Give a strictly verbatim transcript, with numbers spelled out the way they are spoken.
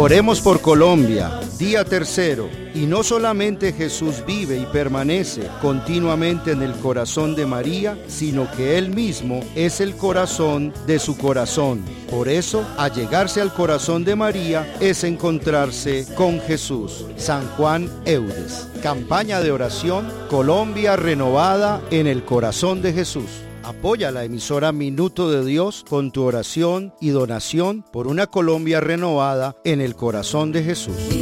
Oremos por Colombia, día tercero, y no solamente Jesús vive y permanece continuamente en el corazón de María, sino que Él mismo es el corazón de su corazón. Por eso, allegarse al corazón de María es encontrarse con Jesús. San Juan Eudes. Campaña de oración, Colombia renovada en el corazón de Jesús. Apoya la emisora Minuto de Dios con tu oración y donación por una Colombia renovada en el corazón de Jesús.